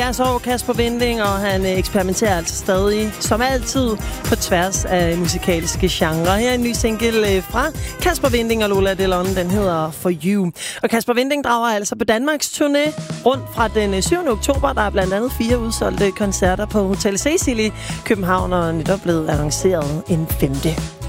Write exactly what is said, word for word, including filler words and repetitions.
Jeg så Kasper Winding, og han eksperimenterer altså stadig, som altid, på tværs af musikalske genrer. Her er en ny single fra Kasper Winding og Lola Delon, den hedder For You. Og Kasper Winding drager altså på Danmarks turné rundt fra den syvende oktober. Der er blandt andet fire udsolgte koncerter på Hotel Cecil i København, og netop blevet annonceret en femte.